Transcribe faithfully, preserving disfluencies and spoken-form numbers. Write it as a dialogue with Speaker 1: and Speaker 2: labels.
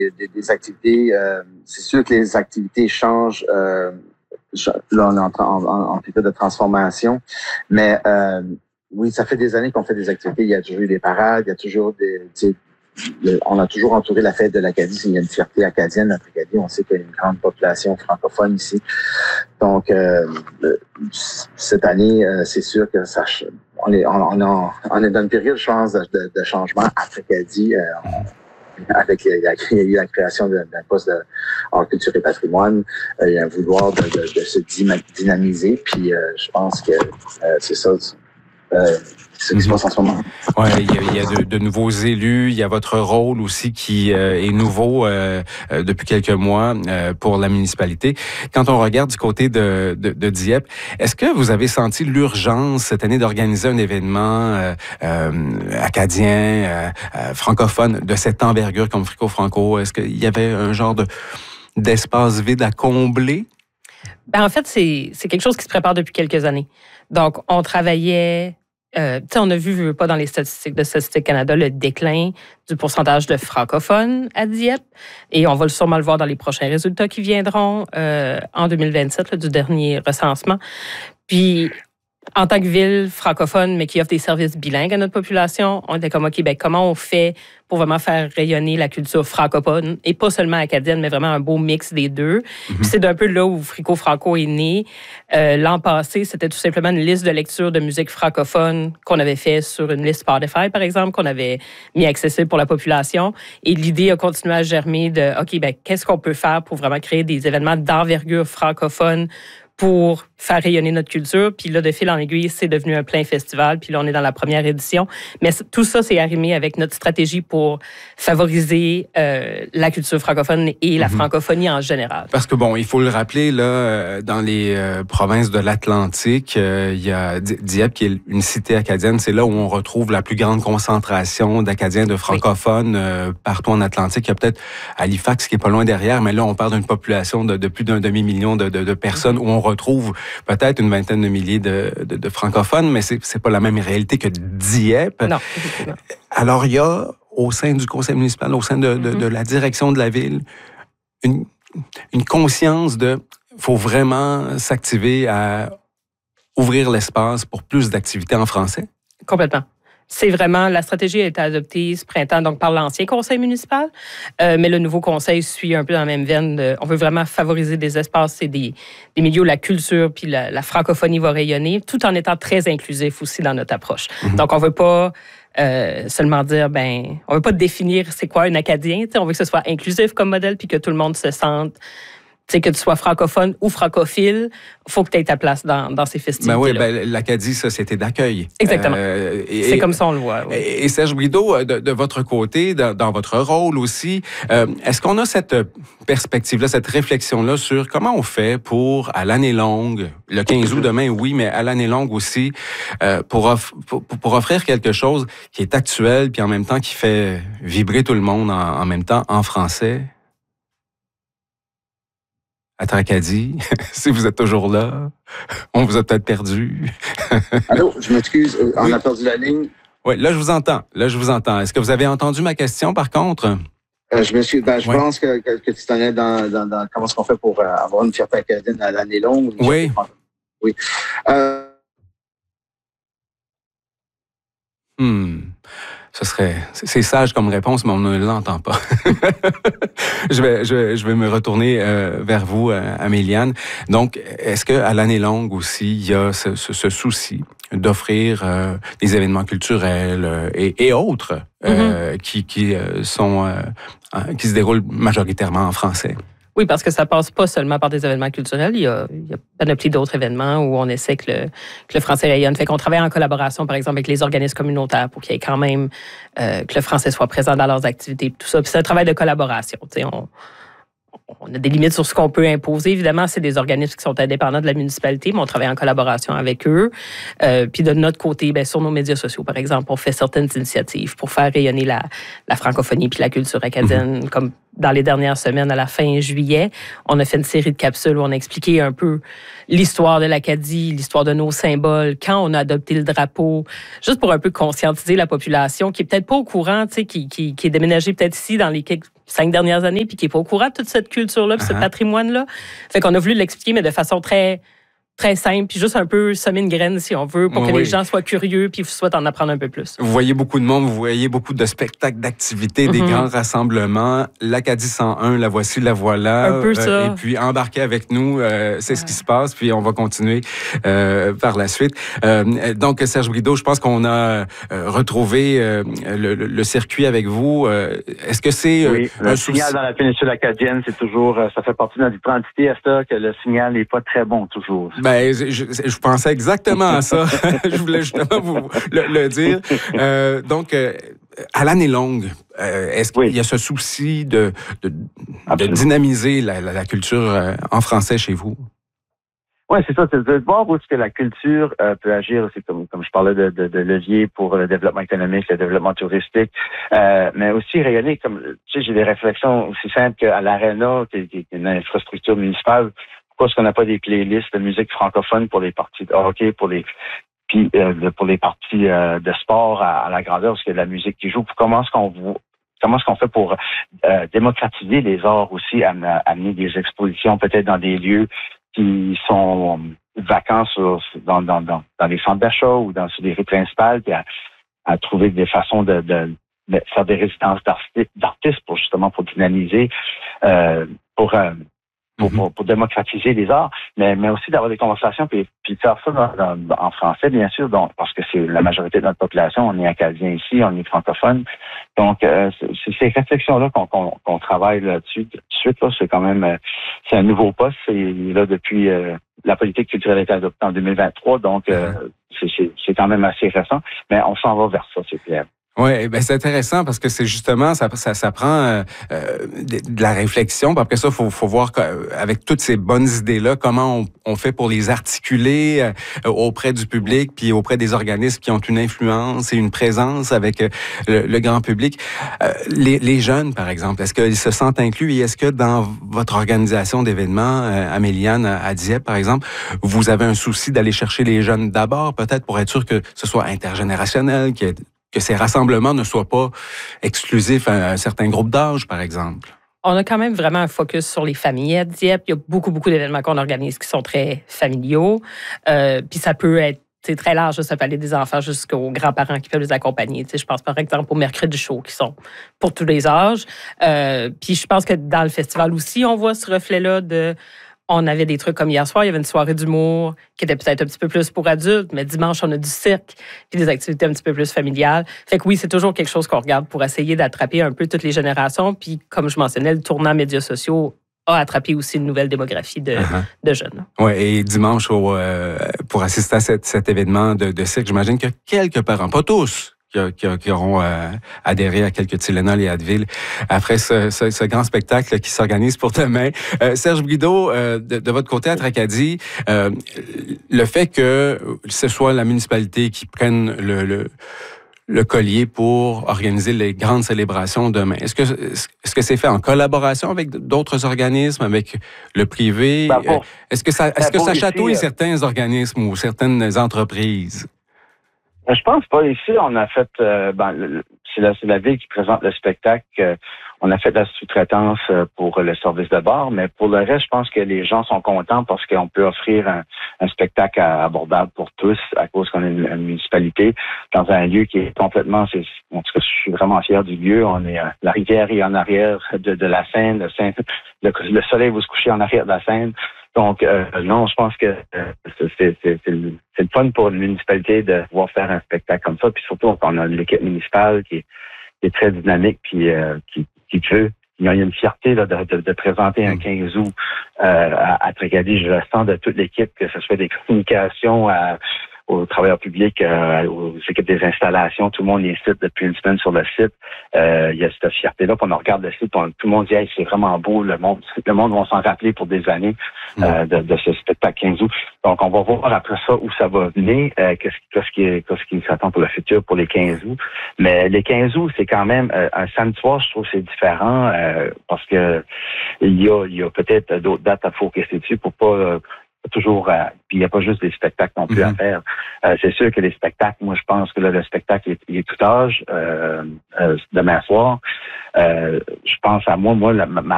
Speaker 1: des, des activités. Euh, c'est sûr que les activités changent. Euh, là, on est en, en, en période de transformation, mais euh, oui, ça fait des années qu'on fait des activités. Il y a toujours eu des parades, il y a toujours des... Le, on a toujours entouré la fête de l'Acadie. Il y a une fierté acadienne, notre Acadie. On sait qu'il y a une grande population francophone ici. Donc, euh, cette année, euh, c'est sûr que ça, on est, on, on, on est dans une période, je pense, de, de, de changement après Acadie. Euh, on, avec, il y, a, il y a eu la création d'un poste de hors culture et patrimoine. Euh, il y a un vouloir de, de, de se dynamiser. Puis, euh, je pense que euh, c'est ça. Euh, ce qui se passe en ce moment.
Speaker 2: Oui, il y a, il y a de, de nouveaux élus, il y a votre rôle aussi qui euh, est nouveau euh, euh, depuis quelques mois euh, pour la municipalité. Quand on regarde du côté de, de, de Dieppe, est-ce que vous avez senti l'urgence cette année d'organiser un événement euh, euh, acadien, euh, euh, francophone, de cette envergure comme Frico Franco? Est-ce qu'il y avait un genre de d'espace vide à combler?
Speaker 3: Ben, en fait, c'est, c'est quelque chose qui se prépare depuis quelques années. Donc, on travaillait... Euh, on a vu, vu pas dans les statistiques de Statistique Canada, le déclin du pourcentage de francophones à Dieppe. Et on va sûrement le voir dans les prochains résultats qui viendront euh, en deux mille vingt-sept, là, du dernier recensement. Puis, en tant que ville francophone, mais qui offre des services bilingues à notre population, on était comme, OK, ben, comment on fait pour vraiment faire rayonner la culture francophone, et pas seulement acadienne, mais vraiment un beau mix des deux. Mm-hmm. Puis c'est d'un peu là où Frico Franco est né. Euh, l'an passé, c'était tout simplement une liste de lecture de musique francophone qu'on avait fait sur une liste Spotify, par exemple, qu'on avait mis accessible pour la population. Et l'idée a continué à germer de, OK, ben, qu'est-ce qu'on peut faire pour vraiment créer des événements d'envergure francophone pour faire rayonner notre culture. Puis là, de fil en aiguille, c'est devenu un plein festival. Puis là, on est dans la première édition. Mais tout ça, c'est arrimé avec notre stratégie pour favoriser euh, la culture francophone et la mm-hmm. francophonie en général.
Speaker 2: Parce que, bon, il faut le rappeler, là, dans les euh, provinces de l'Atlantique, euh, il y a Dieppe, qui est une cité acadienne. C'est là où on retrouve la plus grande concentration d'Acadiens, de francophones oui. euh, partout en Atlantique. Il y a peut-être Halifax, qui est pas loin derrière, mais là, on parle d'une population de, de plus d'un demi-million de, de, de personnes mm-hmm. où on retrouve peut-être une vingtaine de milliers de, de, de francophones, mais c'est, c'est pas la même réalité que Dieppe.
Speaker 3: Non.
Speaker 2: Alors, il y a, au sein du conseil municipal, au sein de, de, mm-hmm. de la direction de la ville, une, une conscience de, faut vraiment s'activer à ouvrir l'espace pour plus d'activités en français?
Speaker 3: Complètement. C'est vraiment, la stratégie a été adoptée ce printemps, donc par l'ancien conseil municipal, euh, mais le nouveau conseil suit un peu dans la même veine. De, on veut vraiment favoriser des espaces et des, des milieux où la culture puis la, la francophonie va rayonner, tout en étant très inclusif aussi dans notre approche. Mm-hmm. Donc, on veut pas euh, seulement dire, ben, on veut pas définir c'est quoi un Acadien, on veut que ce soit inclusif comme modèle puis que tout le monde se sente... Tu sais, que tu sois francophone ou francophile, il faut que tu aies ta place dans, dans ces festivités.
Speaker 2: Ben oui, ben, l'Acadie, ça, c'était d'accueil.
Speaker 3: Exactement. Euh, et, C'est comme ça, on le voit. Oui.
Speaker 2: Et, et Serge Brideau, de, de votre côté, dans, dans votre rôle aussi, euh, est-ce qu'on a cette perspective-là, cette réflexion-là sur comment on fait pour, à l'année longue, le quinze août demain, oui, mais à l'année longue aussi, euh, pour, off- pour, pour offrir quelque chose qui est actuel, puis en même temps qui fait vibrer tout le monde en, en même temps en français? À Tracadie, si vous êtes toujours là, on vous a peut-être perdu.
Speaker 1: Allô, je m'excuse, on oui. a perdu la ligne.
Speaker 2: Oui, là, je vous entends. Là, je vous entends. Est-ce que vous avez entendu ma question, par contre?
Speaker 1: Euh, je m'excuse. Ben, je oui. pense que, que, que tu t'en es dans, dans, dans comment est-ce qu'on fait pour euh, avoir une fierté acadienne à l'année longue.
Speaker 2: Oui.
Speaker 1: Oui. Euh...
Speaker 2: Hmm. Ce serait, c'est sage comme réponse, mais on ne l'entend pas. je vais, je vais, je vais me retourner euh, vers vous, euh, Améliane. Donc, est-ce que à l'année longue aussi, il y a ce, ce, ce souci d'offrir euh, des événements culturels euh, et, et autres euh, mm-hmm. qui, qui euh, sont, euh, qui se déroulent majoritairement en français?
Speaker 3: Oui, parce que ça passe pas seulement par des événements culturels. Il y a, il y a panoplie d'autres événements où on essaie que le, que le français rayonne. Fait qu'on travaille en collaboration, par exemple, avec les organismes communautaires pour qu'il y ait quand même euh, que le français soit présent dans leurs activités. Tout ça. Puis c'est un travail de collaboration. Tu sais, on, on a des limites sur ce qu'on peut imposer. Évidemment, c'est des organismes qui sont indépendants de la municipalité, mais on travaille en collaboration avec eux. Euh, puis de notre côté, bien, sur nos médias sociaux, par exemple, on fait certaines initiatives pour faire rayonner la, la francophonie puis la culture acadienne, mmh. comme dans les dernières semaines, à la fin juillet, on a fait une série de capsules où on a expliqué un peu l'histoire de l'Acadie, l'histoire de nos symboles, quand on a adopté le drapeau, juste pour un peu conscientiser la population qui est peut-être pas au courant, tu sais, qui, qui, qui est déménagée peut-être ici dans les quelques cinq dernières années puis qui n'est pas au courant de toute cette culture-là puis uh-huh. ce patrimoine-là. Fait qu'on a voulu l'expliquer, mais de façon très... très simple, puis juste un peu semer une graine, si on veut, pour que oui. les gens soient curieux puis souhaitent en apprendre un peu plus.
Speaker 2: Vous voyez beaucoup de monde, vous voyez beaucoup de spectacles, d'activités, mm-hmm. des grands rassemblements. L'Acadie cent un, la voici, la voilà.
Speaker 3: Un peu ça.
Speaker 2: Euh, et puis, embarquez avec nous, euh, c'est ouais. ce qui se passe, puis on va continuer euh, par la suite. Euh, donc, Serge Brideau, je pense qu'on a euh, retrouvé euh, le, le circuit avec vous. Euh, est-ce que c'est euh,
Speaker 4: oui,
Speaker 2: un
Speaker 4: le
Speaker 2: souci?
Speaker 4: signal dans la péninsule acadienne, c'est toujours, ça fait partie de notre identité à ça, que le signal n'est pas très bon toujours.
Speaker 2: Ben, je, je pensais exactement à ça. Je voulais justement vous le, le dire. Euh, donc, euh, à l'année longue, euh, est-ce qu'il oui. y a ce souci de, de, de dynamiser la, la, la culture euh, en français chez vous?
Speaker 4: Oui, c'est ça. C'est de voir où est-ce que la culture euh, peut agir. C'est comme, comme je parlais de, de, de levier pour le développement économique, le développement touristique, euh, mais aussi rayonner. Comme, tu sais, j'ai des réflexions aussi simples qu'à l'Arena, qui est une infrastructure municipale. Pourquoi est-ce qu'on n'a pas des playlists de musique francophone pour les parties de hockey, pour les puis euh, pour les parties euh, de sport à, à la grandeur, parce qu'il y a de la musique qui joue. Comment est-ce qu'on comment est-ce qu'on fait pour euh, démocratiser les arts aussi, amener des expositions peut-être dans des lieux qui sont vacants sur, dans, dans, dans, dans les centres d'achat ou dans sur les rues principales, puis à, à trouver des façons de, de, de faire des résidences d'artistes pour justement pour dynamiser, euh, pour euh, Pour, pour, pour démocratiser les arts, mais, mais aussi d'avoir des conversations, puis, puis faire ça dans, dans, en français, bien sûr, donc, parce que c'est la majorité de notre population, on est acadien ici, on est francophone. Donc, euh, c'est ces réflexions-là qu'on, qu'on, qu'on travaille là-dessus. Tout de suite, là, c'est quand même, euh, c'est un nouveau poste, c'est là depuis euh, la politique culturelle a été adoptée en deux mille vingt-trois, donc euh, c'est, c'est, c'est quand même assez récent, mais on s'en va vers ça, c'est clair.
Speaker 2: Oui, ben c'est intéressant parce que c'est justement, ça, ça, ça prend euh, de, de la réflexion. Puis après ça, il faut, faut voir avec toutes ces bonnes idées-là, comment on, on fait pour les articuler euh, auprès du public, puis auprès des organismes qui ont une influence et une présence avec euh, le, le grand public. Euh, les, les jeunes, par exemple, est-ce qu'ils se sentent inclus et est-ce que dans votre organisation d'événements, euh, Améliane, à Dieppe, par exemple, vous avez un souci d'aller chercher les jeunes d'abord, peut-être pour être sûr que ce soit intergénérationnel, qu'il y ait que ces rassemblements ne soient pas exclusifs à un certain groupe d'âge, par exemple?
Speaker 3: On a quand même vraiment un focus sur les familles à Dieppe. Il y a beaucoup, beaucoup d'événements qu'on organise qui sont très familiaux. Euh, puis ça peut être c'est très large, ça peut aller des enfants jusqu'aux grands-parents qui peuvent les accompagner. Tu sais, je pense par exemple au mercredi chaud qui sont pour tous les âges. Euh, puis je pense que dans le festival aussi, on voit ce reflet-là de... On avait des trucs comme hier soir, il y avait une soirée d'humour qui était peut-être un petit peu plus pour adultes, mais dimanche, on a du cirque puis des activités un petit peu plus familiales. Fait que oui, c'est toujours quelque chose qu'on regarde pour essayer d'attraper un peu toutes les générations. Puis comme je mentionnais, le tournant médias sociaux a attrapé aussi une nouvelle démographie de, uh-huh. de jeunes.
Speaker 2: Oui, et dimanche, au, euh, pour assister à cet, cet événement de, de cirque, j'imagine qu'il y a quelques parents, pas tous, Qui, qui, qui auront euh, adhéré à quelques Tylenol et Advil après ce, ce, ce grand spectacle qui s'organise pour demain. Euh, Serge Brideau, euh, de, de votre côté à Tracadie, euh, le fait que ce soit la municipalité qui prenne le, le, le collier pour organiser les grandes célébrations demain, est-ce que, est-ce que c'est fait en collaboration avec d'autres organismes, avec le privé?
Speaker 4: Ben pour,
Speaker 2: est-ce que ça, est-ce
Speaker 4: ben
Speaker 2: que ça chatouille
Speaker 4: ici,
Speaker 2: certains organismes ou certaines entreprises?
Speaker 4: Je pense pas. Ici, on a fait, euh, ben, c'est la, c'est la ville qui présente le spectacle. Euh, on a fait de la sous-traitance pour le service de bar, mais pour le reste, je pense que les gens sont contents parce qu'on peut offrir un, un spectacle abordable pour tous à cause qu'on est une, une municipalité dans un lieu qui est complètement, c'est, en tout cas, je suis vraiment fier du lieu. On est, la rivière est en arrière de, de la Seine, le, Seine, le, le soleil va se coucher en arrière de la Seine. Donc, euh, non, je pense que euh, c'est, c'est, c'est, le, c'est le fun pour une municipalité de pouvoir faire un spectacle comme ça. Puis surtout, on a l'équipe municipale qui est, qui est très dynamique puis euh, qui, qui veut. Il y a une fierté là, de, de, de présenter un quinze août euh, à, à Tracadie. Je le sens de toute l'équipe, que ce soit des communications à, aux travailleurs publics, euh, aux équipes des installations. Tout le monde est ici depuis une semaine sur le site. Euh, il y a cette fierté-là. Puis on regarde le site, on, tout le monde dit hey, c'est vraiment beau. Le monde, le monde va s'en rappeler pour des années euh, de, de ce spectacle quinze août. Donc on va voir après ça où ça va venir, euh, qu'est-ce, qu'est-ce, qui, qu'est-ce qui s'attend pour le futur pour les quinze août. Mais les quinze août, c'est quand même euh, un samedi soir, je trouve que c'est différent euh, parce que il y a, il y a peut-être d'autres dates à focuser dessus pour pas euh, toujours, euh, puis il n'y a pas juste des spectacles non plus mm-hmm. à faire. Euh, c'est sûr que les spectacles, moi je pense que là, le spectacle est, il est tout âge. Euh, euh, demain soir, euh, je pense à moi, moi la, ma